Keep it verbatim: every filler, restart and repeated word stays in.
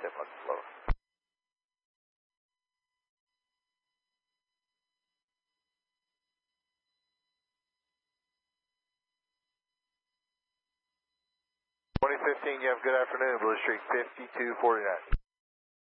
ten bucks slower. twenty fifteen, you have good afternoon, Blue Streak fifty-two forty-nine.